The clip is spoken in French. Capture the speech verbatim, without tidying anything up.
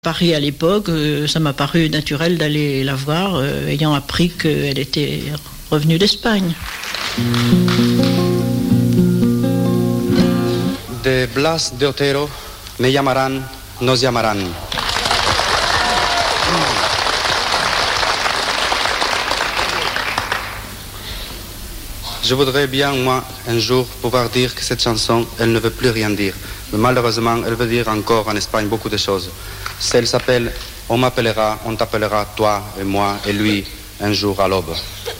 Paris à l'époque, euh, ça m'a paru naturel d'aller la voir, euh, ayant appris qu'elle était revenue d'Espagne. De Blas de Otero, me llamarán, nos llamarán. Je voudrais bien, moi, un jour, pouvoir dire que cette chanson, elle ne veut plus rien dire. Mais malheureusement, elle veut dire encore en Espagne beaucoup de choses. Elle s'appelle « On m'appellera, on t'appellera, toi et moi et lui, un jour à l'aube ».